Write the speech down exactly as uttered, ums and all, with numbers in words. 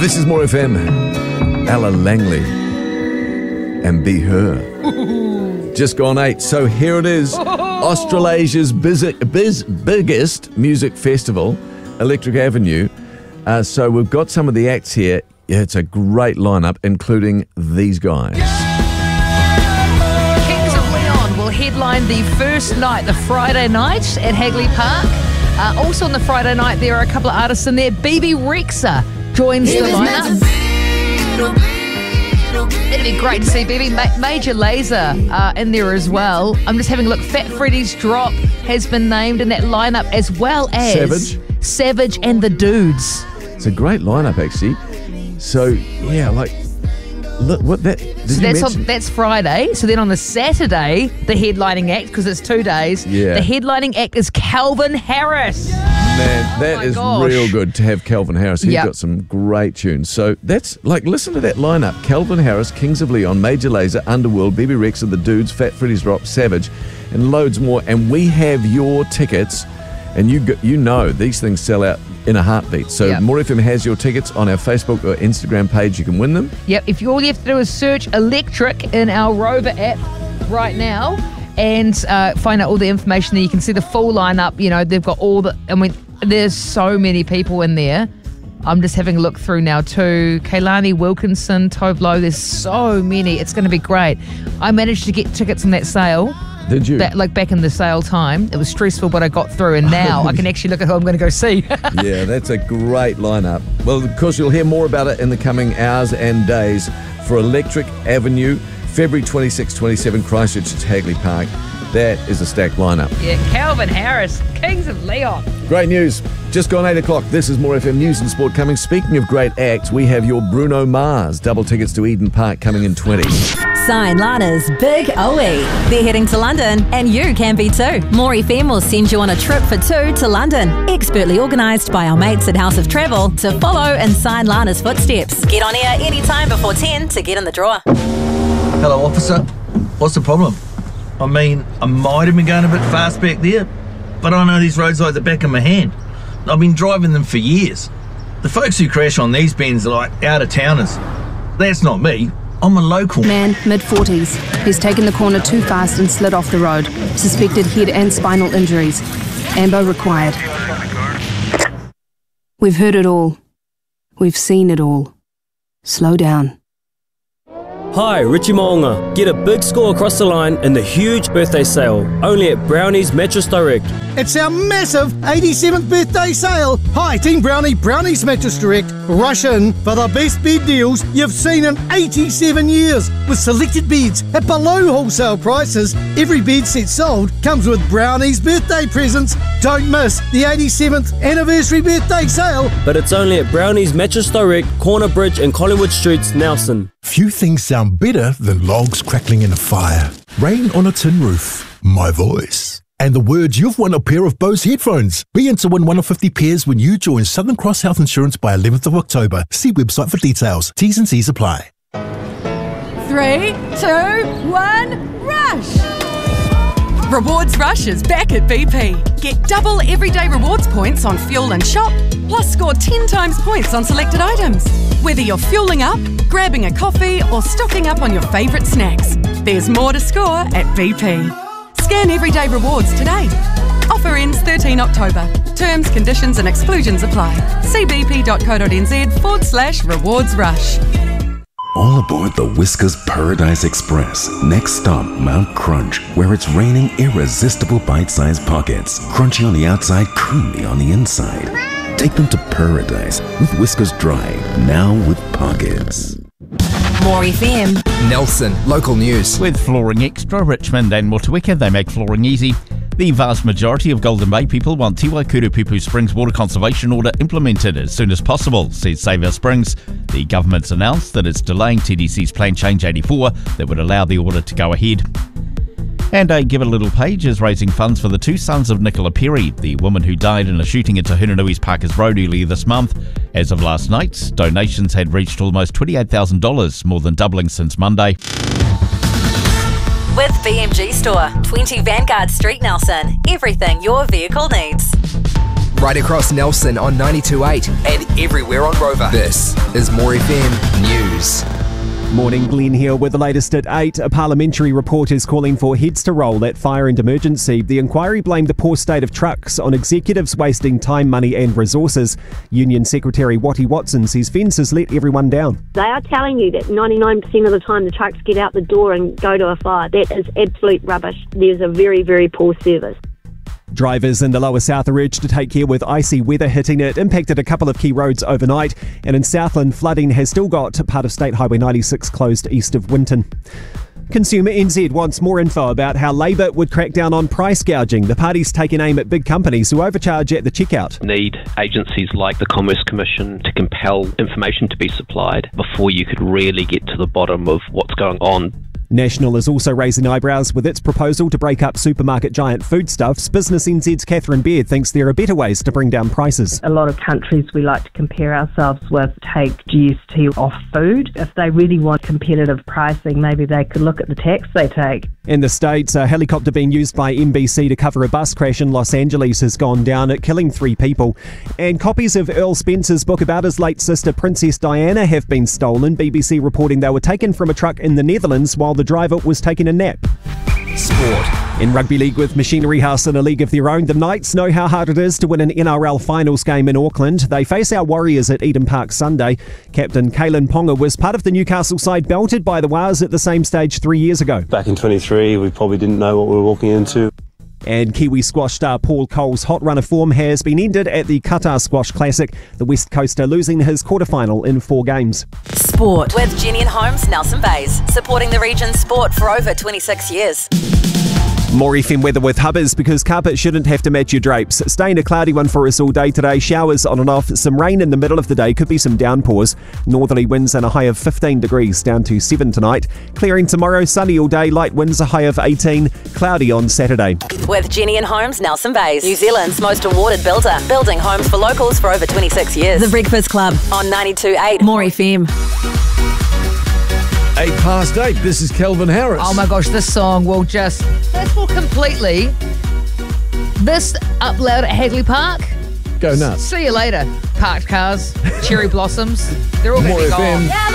This is More F M. Ella Langley and Be Her. Just gone eight. So here it is. Australasia's biz, biz, biggest music festival, Electric Avenue. Uh, so we've got some of the acts here. Yeah, it's a great lineup, including these guys. Kings of Leon will headline the first night, the Friday night at Hagley Park. Uh, also on the Friday night, there are a couple of artists in there. Bebe Rexha joins the lineup. It'd be great to see Bebe. Ma- Major Lazer uh, in there as well. I'm just having a look. Fat Freddy's Drop has been named in that lineup, as well as Savage. Savage and the Dudes. It's a great lineup, actually. So, yeah, like, look, what that... Did So you that's mention? on, that's Friday. So then on the Saturday, the headlining act, because it's two days, Yeah. the headlining act is Calvin Harris. Man, that Oh my is gosh. real good to have Calvin Harris. He's Yep. got some great tunes. So that's, like, listen to that lineup. Calvin Harris, Kings of Leon, Major Lazer, Underworld, Bebe Rexha, The Dudes, Fat Freddy's Drop, Savage, and loads more. And we have your tickets, and you go, you know these things sell out in a heartbeat. So Yep. More F M has your tickets on our Facebook or Instagram page. You can win them. Yep, if you, all you have to do is search Electric in our Rover app right now and uh, find out all the information there. You can see the full lineup. You know, they've got all the, I mean, there's so many people in there. I'm just having a look through now too. Kaylani Wilkinson, Tove Lo, there's so many. It's going to be great. I managed to get tickets on that sale. Did you? That, like back in the sale time. It was stressful, but I got through, and now I can actually look at who I'm going to go see. Yeah, that's a great lineup. Well, of course, you'll hear more about it in the coming hours and days for Electric Avenue, February twenty-sixth, twenty-seventh, Christchurch at Hagley Park. That is a stacked lineup. Yeah, Calvin Harris, Kings of Leon. Great news. Just gone eight o'clock. This is More F M News and Sport coming. Speaking of great acts, we have your Bruno Mars double tickets to Eden Park coming in twenty. Sign Lana's Big O E. They're heading to London, and you can be too. More F M will send you on a trip for two to London. Expertly organised by our mates at House of Travel to follow and sign Lana's footsteps. Get on air anytime before ten to get in the draw. Hello, officer. What's the problem? I mean, I might have been going a bit fast back there, but I know these roads like the back of my hand. I've been driving them for years. The folks who crash on these bends are like out-of-towners. That's not me. I'm a local. Man, mid forties. He's taken the corner too fast and slid off the road. Suspected head and spinal injuries. Ambo required. We've heard it all. We've seen it all. Slow down. Hi, Richie Moonga. Get a big score across the line in the huge birthday sale, only at Brownie's Mattress Direct. It's our massive eighty-seventh birthday sale. Hi, Team Brownie, Brownie's Mattress Direct. Rush in for the best bed deals you've seen in eighty-seven years. With selected beds at below wholesale prices, every bed set sold comes with Brownie's birthday presents. Don't miss the eighty-seventh anniversary birthday sale. But it's only at Brownie's Mattress Direct, Corner Bridge and Collingwood Streets, Nelson. Few things sound better than logs crackling in a fire, rain on a tin roof, my voice, and the words you've won a pair of Bose headphones. Be in to win one of fifty pairs when you join Southern Cross Health Insurance by eleventh of October. See website for details. T's and C's apply. Three, two, one, rush! Rewards Rush is back at B P. Get double everyday rewards points on fuel and shop, plus score ten times points on selected items. Whether you're fueling up, grabbing a coffee, or stocking up on your favourite snacks, there's more to score at B P. Scan everyday rewards today. Offer ends thirteenth October. Terms, conditions and exclusions apply. See bp.co.nz forward slash rewards rush. All aboard the Whiskers Paradise Express. Next stop, Mount Crunch, where it's raining irresistible bite-sized pockets. Crunchy on the outside, creamy on the inside. Take them to paradise with Whiskers Dry, now with pockets. More F M. Nelson, local news. With Flooring Extra, Richmond and Motueka, they make flooring easy. The vast majority of Golden Bay people want Te Waikurupupu Springs Water Conservation Order implemented as soon as possible, says Save Our Springs. The government's announced that it's delaying T D C's Plan Change eighty-four that would allow the order to go ahead. And a Give a Little page is raising funds for the two sons of Nicola Perry, the woman who died in a shooting at Tahununui's Parkers Road earlier this month. As of last night, donations had reached almost twenty-eight thousand dollars, more than doubling since Monday. With B M G Store, twenty Vanguard Street, Nelson. Everything your vehicle needs. right across Nelson on ninety-two point eight and everywhere on Rover. This is More F M News. Morning, Glenn here with the latest at eight. A parliamentary report is calling for heads to roll at Fire and Emergency. The inquiry blamed the poor state of trucks on executives wasting time, money and resources. Union Secretary Watty Watson says Fens has let everyone down. They are telling you that ninety-nine percent of the time the trucks get out the door and go to a fire. That is absolute rubbish. There's a very, very poor service. Drivers in the lower south are urged to take care with icy weather hitting it. Impacted a couple of key roads overnight, and in Southland, flooding has still got part of State Highway ninety-six closed east of Winton. Consumer N Z wants more info about how Labor would crack down on price gouging. The party's taken aim at big companies who overcharge at the checkout. Need agencies like the Commerce Commission to compel information to be supplied before you could really get to the bottom of what's going on. National is also raising eyebrows with its proposal to break up supermarket giant Foodstuffs. Business N Z's Catherine Baird thinks there are better ways to bring down prices. A lot of countries we like to compare ourselves with take G S T off food. If they really want competitive pricing, maybe they could look at the tax they take. In the States, a helicopter being used by N B C to cover a bus crash in Los Angeles has gone down, killing three people. And copies of Earl Spencer's book about his late sister Princess Diana have been stolen. B B C reporting they were taken from a truck in the Netherlands while the driver was taking a nap. Sport. In Rugby League with Machinery House in a league of their own, the Knights know how hard it is to win an N R L finals game in Auckland. They face our Warriors at Eden Park Sunday. Captain Kalen Ponga was part of the Newcastle side belted by the Wars at the same stage three years ago. Back in twenty-three, we probably didn't know what we were walking into. And Kiwi squash star Paul Cole's hot run of form has been ended at the Qatar Squash Classic, the West Coaster losing his quarterfinal in four games. Sport with Jenny and Holmes Nelson Bays, supporting the region's sport for over twenty-six years. More F M weather with Hubbers, because carpet shouldn't have to match your drapes. Staying a cloudy one for us all day today. Showers on and off. Some rain in the middle of the day. Could be some downpours. Northerly winds and a high of fifteen degrees, down to seven tonight. Clearing tomorrow. Sunny all day. Light winds, a high of eighteen. Cloudy on Saturday. With Jenny and Holmes Nelson Bays, New Zealand's most awarded builder. Building homes for locals for over twenty-six years. The Breakfast Club on ninety-two point eight More F M. Eight past eight. This is Kelvin Harris. Oh my gosh, this song will just, this will completely, this up loud at Hagley Park. Go nuts. See you later. Parked cars, cherry blossoms, they're all going to be gone.